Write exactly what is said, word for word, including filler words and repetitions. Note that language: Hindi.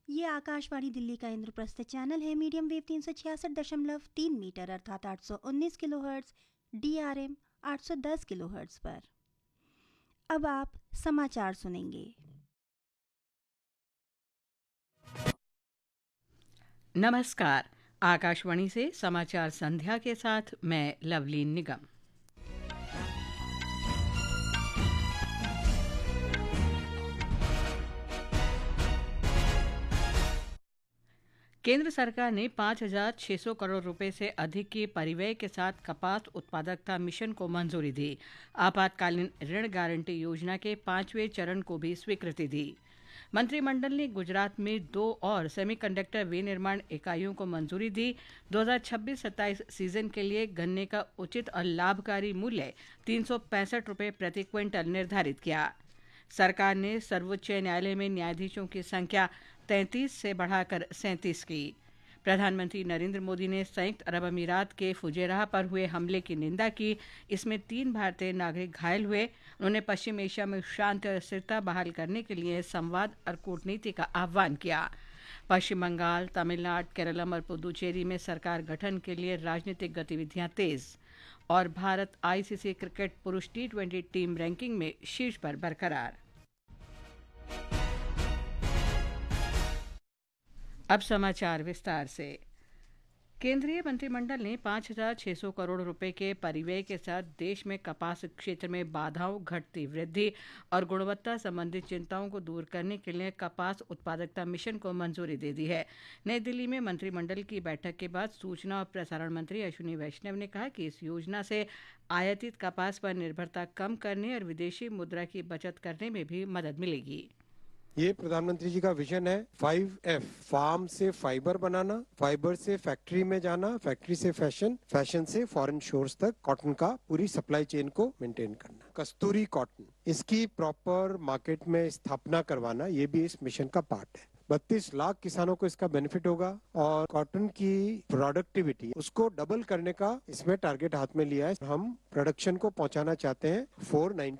ये आकाशवाणी दिल्ली का इंद्रप्रस्थ चैनल है। मीडियम वेव तीन सौ छियासठ दशमलव तीन मीटर अर्थात आठ सौ उन्नीस kilo hertz, D R M आठ सौ दस किलो हर्ट्ज पर। अब आप समाचार सुनेंगे। नमस्कार, आकाशवाणी से समाचार संध्या के साथ मैं लवलीन निगम। केंद्र सरकार ने पाँच हज़ार छह सौ करोड़ रुपए से अधिक की परिव्यय के साथ कपास उत्पादकता मिशन को मंजूरी दी। आपातकालीन ऋण गारंटी योजना के पांचवें चरण को भी स्वीकृति दी। मंत्रिमंडल ने गुजरात में दो और सेमीकंडक्टर विनिर्माण इकाइयों को मंजूरी दी। दो हज़ार छब्बीस सत्ताईस सीजन के लिए गन्ने का उचित और लाभकारी मूल्य तीन सौ पैंसठ रुपये प्रति क्विंटल निर्धारित किया। सरकार ने सर्वोच्च न्यायालय में न्यायाधीशों की संख्या तैंतीस से बढ़ाकर सैंतीस की। प्रधानमंत्री नरेंद्र मोदी ने संयुक्त अरब अमीरात के फुजेराह पर हुए हमले की निंदा की। इसमें तीन भारतीय नागरिक घायल हुए। उन्होंने पश्चिम एशिया में शांति और स्थिरता बहाल करने के लिए संवाद और कूटनीति का आह्वान किया। पश्चिम बंगाल, तमिलनाडु, केरलम और पुदुचेरी में सरकार गठन के लिए राजनीतिक गतिविधियां तेज। और भारत आईसीसी क्रिकेट पुरुष टी ट्वेंटी टीम रैंकिंग में शीर्ष पर बरकरार। अब समाचार विस्तार से। केंद्रीय मंत्रिमंडल ने पाँच हज़ार छह सौ करोड़ रुपए के परिव्यय के साथ देश में कपास क्षेत्र में बाधाओं, घटती वृद्धि और गुणवत्ता संबंधी चिंताओं को दूर करने के लिए कपास उत्पादकता मिशन को मंजूरी दे दी है। नई दिल्ली में मंत्रिमंडल की बैठक के बाद सूचना और प्रसारण मंत्री अश्विनी वैष्णव ने कहा कि इस योजना से आयातित कपास पर निर्भरता कम करने और विदेशी मुद्रा की बचत करने में भी मदद मिलेगी। ये प्रधानमंत्री जी का विजन है फाइव एफ, फार्म से फाइबर बनाना, फाइबर से फैक्ट्री में जाना, फैक्ट्री से फैशन, फैशन से फॉरेन शोर्स तक कॉटन का पूरी सप्लाई चेन को मेंटेन करना। कस्तूरी कॉटन, इसकी प्रॉपर मार्केट में स्थापना करवाना, ये भी इस मिशन का पार्ट है। बत्तीस लाख किसानों को इसका बेनिफिट होगा और कॉटन की प्रोडक्टिविटी उसको डबल करने का इसमें टारगेट हाथ में लिया है। हम प्रोडक्शन को पहुंचाना चाहते हैं चार सौ